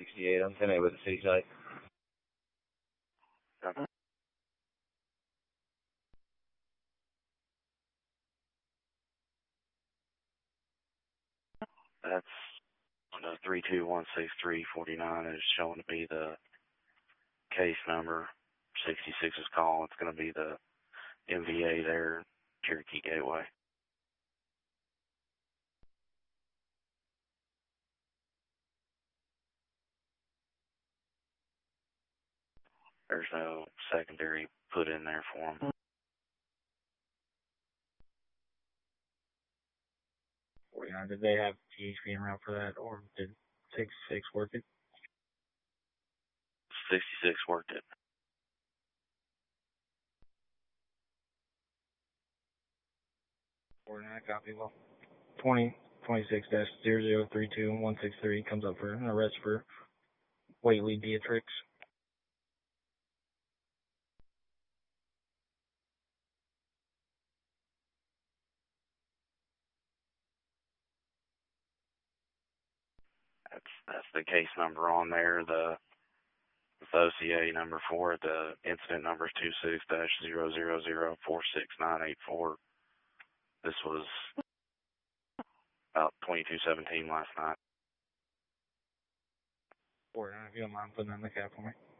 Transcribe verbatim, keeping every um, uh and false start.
sixty-eight, I'm ten eight with the city site. Okay. That's the three two one six three four nine is showing to be the case number. sixty-six is calling. It's going to be the M V A there, Cherokee Gateway. There's no secondary put in there for them. forty-nine, did they have T H P en route for that, or did sixty-six work it? sixty-six worked it. forty-nine, copy. Well, twenty, twenty-six dash zero zero three two one six three comes up for an arrest for Whaley Beatrix. That's that's the case number on there. The, the O C A number for it. The incident number is two six dash zero zero zero four six nine eight four. This was about twenty-two seventeen last night. forty-nine, if you don't mind putting that in the cap for me.